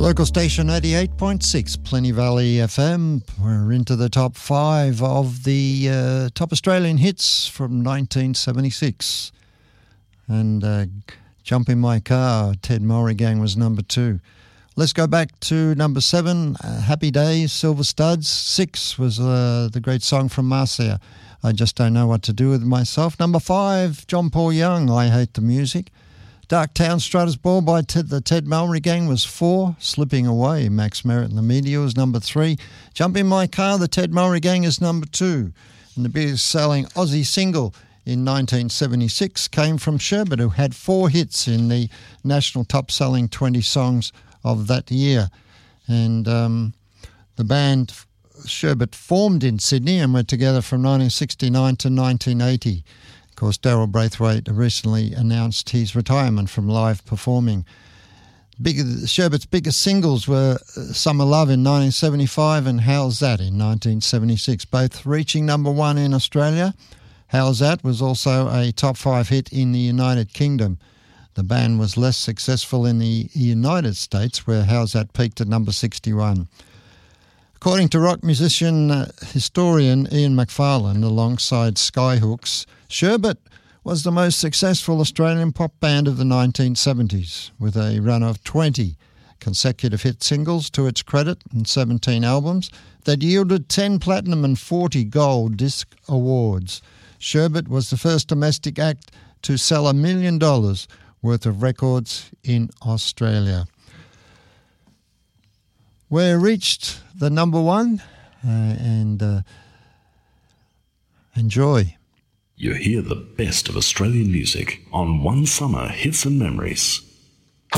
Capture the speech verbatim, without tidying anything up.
Local station eighty-eight point six, Plenty Valley F M. We're into the top five of the uh, top Australian hits from nineteen seventy-six. And uh, Jump in My Car, Ted Mowry Gang was number two. Let's go back to number seven, uh, Happy Days, Silver Studs. Six was uh, the great song from Marcia, I Just Don't Know What to Do With Myself. Number five, John Paul Young, I Hate the Music. Dark Town Strutters Ball by Ted, the Ted Mowry Gang was four. Slipping Away, Max Merritt and the Media was number three. Jump in My Car, the Ted Mowry Gang is number two. And the biggest selling Aussie single in nineteen seventy-six came from Sherbet, who had four hits in the national top-selling twenty songs of that year. And um, the band Sherbet formed in Sydney and were together from nineteen sixty-nine to nineteen eighty. Of course, Daryl Braithwaite recently announced his retirement from live performing. Big, Sherbet's biggest singles were Summer Love in nineteen seventy-five and How's That in nineteen seventy-six, both reaching number one in Australia. How's That was also a top five hit in the United Kingdom. The band was less successful in the United States, where How's That peaked at number sixty-one. According to rock musician uh, historian Ian McFarlane, alongside Skyhooks, Sherbet was the most successful Australian pop band of the nineteen seventies, with a run of twenty consecutive hit singles to its credit and seventeen albums that yielded ten platinum and forty gold disc awards. Sherbet was the first domestic act to sell a million dollars worth of records in Australia. We reached the number one uh, and uh, enjoy. You hear the best of Australian music on One Summer Hits and Memories.